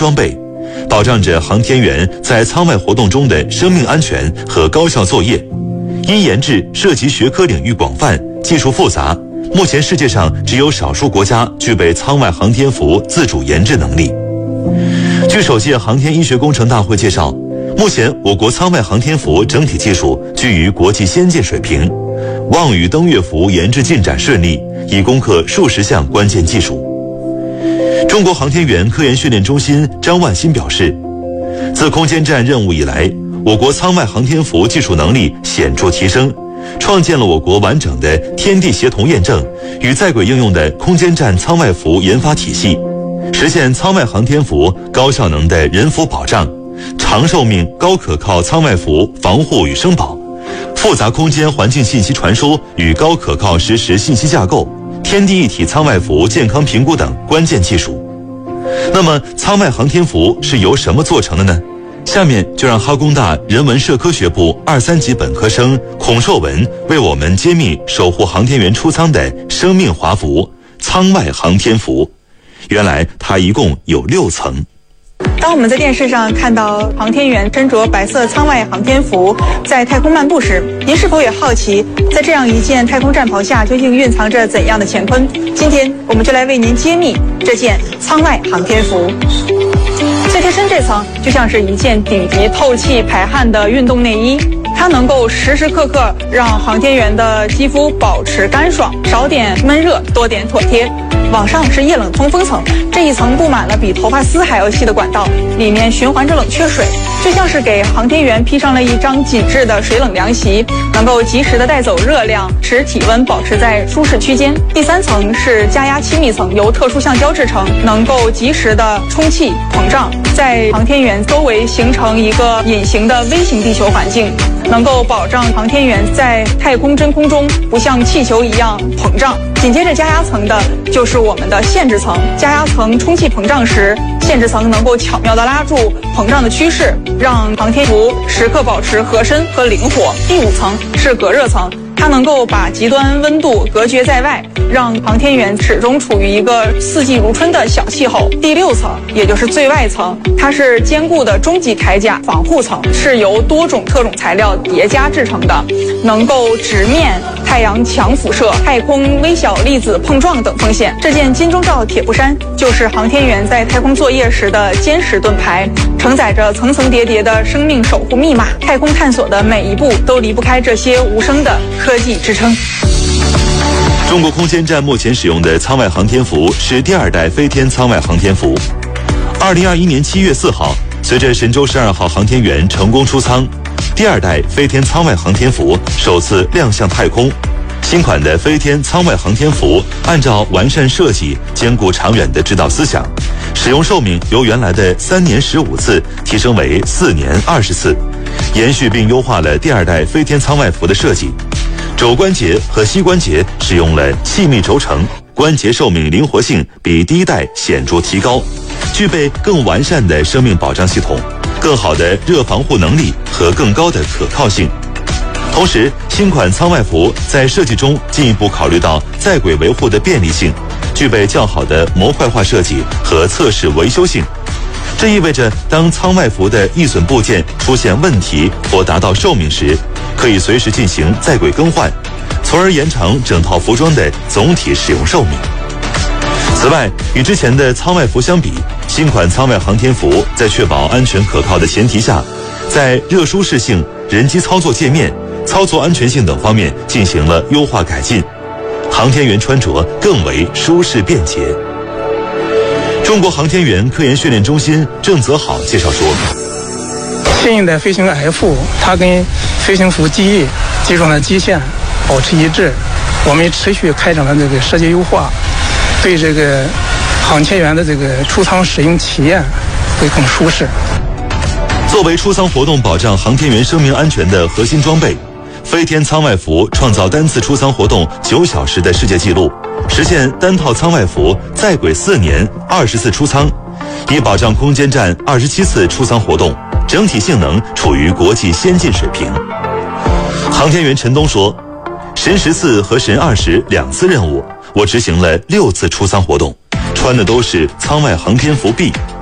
装备，保障着航天员在舱外活动中的生命安全和高效作业。因研制涉及学科领域广泛，技术复杂，目前世界上只有少数国家具备舱外航天服自主研制能力。据首届航天医学工程大会介绍，目前我国舱外航天服整体技术居于国际先进水平，望与登月服研制进展顺利，已攻克数十项关键技术。中国航天员科研训练中心张万新表示，自空间站任务以来，我国舱外航天服技术能力显著提升，创建了我国完整的天地协同验证与在轨应用的空间站舱外服研发体系，实现舱外航天服高效能的人服保障、长寿命高可靠舱外服防护与生保、复杂空间环境信息传输与高可靠实时信息架构、天地一体舱外服健康评估等关键技术。那么，舱外航天服是由什么做成的呢？下面就让哈工大人文社科学部2、3级本科生孔硕文为我们揭秘守护航天员出舱的生命华服——舱外航天服。原来它一共有6层。 当我们在电视上看到航天员身着白色舱外航天服在太空漫步时，您是否也好奇，在这样一件太空战袍下究竟蕴藏着怎样的乾坤？今天我们就来为您揭秘这件舱外航天服。最贴身这层就像是一件顶级透气排汗的运动内衣，它能够时时刻刻让航天员的肌肤保持干爽，少点闷热，多点妥帖。往上是液冷通风层，这一层布满了比头发丝还要细的管道，里面循环着冷却水，就像是给航天员披上了一张紧致的水冷凉席，能够及时的带走热量，使体温保持在舒适区间。第3层是加压气密层，由特殊橡胶制成，能够及时的充气膨胀，在航天员周围形成一个隐形的微型地球环境，能够保障航天员在太空真空中不像气球一样膨胀。紧接着加压层的就是我们的限制层，加压层充气膨胀时，限制层能够巧妙地拉住膨胀的趋势，让航天服时刻保持合身和灵活。第5层是隔热层，它能够把极端温度隔绝在外，让航天员始终处于一个四季如春的小气候。第6层，也就是最外层，它是坚固的终极铠甲防护层，是由多种特种材料叠加制成的，能够直面太阳强辐射、太空微小粒子碰撞等风险。这件金钟罩铁布衫就是航天员在太空作业时的坚实盾牌，承载着层层叠叠的生命守护密码。太空探索的每一步都离不开这些无声的科技支撑。 中国空间站目前使用的舱外航天服是第2代飞天舱外航天服。2021年7月4号，随着神舟12号航天员成功出舱，第2代飞天舱外航天服首次亮相太空。新款的飞天舱外航天服按照完善设计、兼顾长远的指导思想，使用寿命由原来的3年15次提升为4年20次，延续并优化了第2代飞天舱外服的设计。肘关节和膝关节使用了细密轴承，关节寿命灵活性比第1代显著提高，具备更完善的生命保障系统、更好的热防护能力和更高的可靠性。同时，新款舱外服在设计中进一步考虑到在轨维护的便利性，具备较好的模块化设计和测试维修性。这意味着，当舱外服的易损部件出现问题或达到寿命时，可以随时进行在轨更换，从而延长整套服装的总体使用寿命。此外，与之前的舱外服相比，新款舱外航天服在确保安全可靠的前提下，在热舒适性、人机操作界面、操作安全性等方面进行了优化改进，航天员穿着更为舒适便捷。中国航天员科研训练中心郑泽好介绍说， 新一代飞行 F 它跟飞行服 G 基础的基线保持一致，我们持续开展了这个设计优化，对这个航天员的这个出舱使用体验会更舒适。 作为出舱活动保障航天员生命安全的核心装备，飞天舱外服创造单次出舱活动9小时的世界纪录，实现单套舱外服在轨4年20次出舱，以保障空间站27次出舱活动，整体性能处于国际先进水平。航天员陈东说，神14和神202次任务，我执行了6次出舱活动，穿的都是舱外航天服 B。